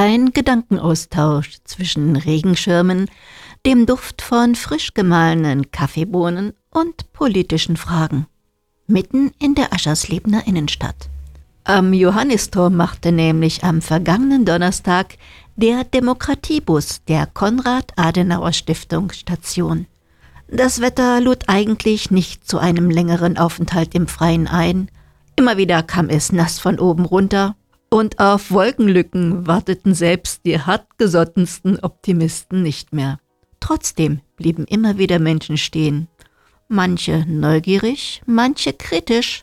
Ein Gedankenaustausch zwischen Regenschirmen, dem Duft von frisch gemahlenen Kaffeebohnen und politischen Fragen. Mitten in der Ascherslebner Innenstadt. Am Johannistor machte nämlich am vergangenen Donnerstag der Demokratiebus der Konrad-Adenauer-Stiftung Station. Das Wetter lud eigentlich nicht zu einem längeren Aufenthalt im Freien ein. Immer wieder kam es nass von oben runter und auf Wolkenlücken warteten selbst die hartgesottensten Optimisten nicht mehr. Trotzdem blieben immer wieder Menschen stehen. Manche neugierig, manche kritisch,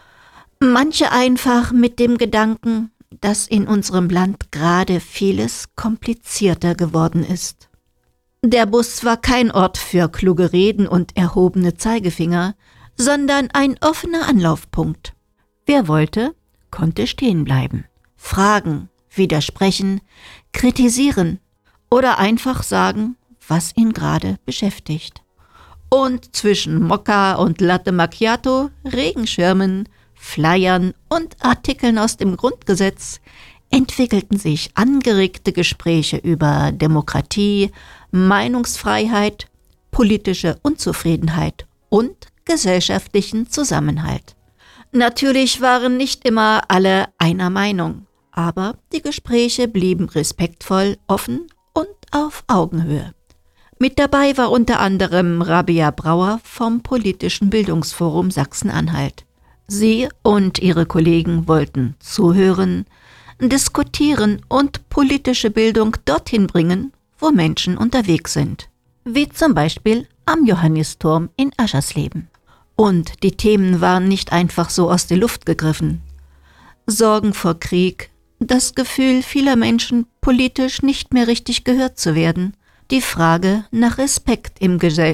manche einfach mit dem Gedanken, dass in unserem Land gerade vieles komplizierter geworden ist. Der Bus war kein Ort für kluge Reden und erhobene Zeigefinger, sondern ein offener Anlaufpunkt. Wer wollte, konnte stehen bleiben, fragen, widersprechen, kritisieren oder einfach sagen, was ihn gerade beschäftigt. Und zwischen Mokka und Latte Macchiato, Regenschirmen, Flyern und Artikeln aus dem Grundgesetz entwickelten sich angeregte Gespräche über Demokratie, Meinungsfreiheit, politische Unzufriedenheit und gesellschaftlichen Zusammenhalt. Natürlich waren nicht immer alle einer Meinung, aber die Gespräche blieben respektvoll, offen und auf Augenhöhe. Mit dabei war unter anderem Rabea Brauer vom Politischen Bildungsforum Sachsen-Anhalt. Sie und ihre Kollegen wollten zuhören, diskutieren und politische Bildung dorthin bringen, wo Menschen unterwegs sind. Wie zum Beispiel am Johannisturm in Aschersleben. Und die Themen waren nicht einfach so aus der Luft gegriffen. Sorgen vor Krieg, das Gefühl vieler Menschen, politisch nicht mehr richtig gehört zu werden, die Frage nach Respekt im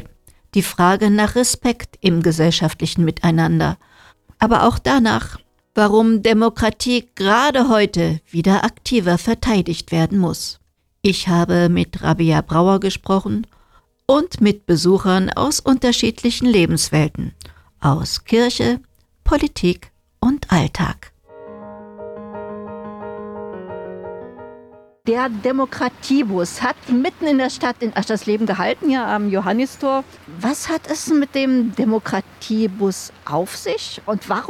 gesellschaftlichen Miteinander, aber auch danach, warum Demokratie gerade heute wieder aktiver verteidigt werden muss. Ich habe mit Rabea Brauer gesprochen und mit Besuchern aus unterschiedlichen Lebenswelten, aus Kirche, Politik und Alltag. Der Demokratiebus hat mitten in der Stadt in Aschersleben gehalten, ja am Johannistor. Was hat es mit dem Demokratiebus auf sich und warum